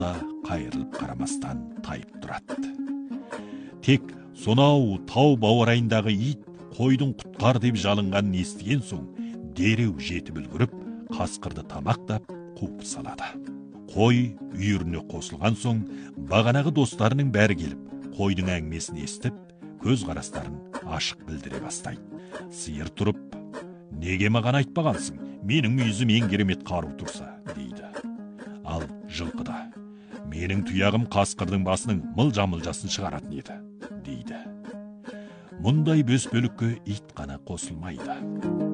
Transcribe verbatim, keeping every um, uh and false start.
да қайырылып қарамастан тайып тұрады. Тек сонау тау бауырайындағы ит қойдың құтқар деп жалынғанын естіген соң дереу жетіп үлгіріп қасқырды тамақтап қуып салады. Қой үйіріне қосылған соң бағанағы достарының бәрі келіп қойдың әңгімесін естіп көз қарастарын ашық білдіре бастайды. Сиыр тұрып, неге маған айтпағансың, менің мүйізім ең керемет қару тұрса, дейді. Ал жылқы да, менің тұяғым қасқырдың басының мылжа-мылжасын шығаратын еді, дейді. Мұндай бөс бөлікке ит қана қосылмайды.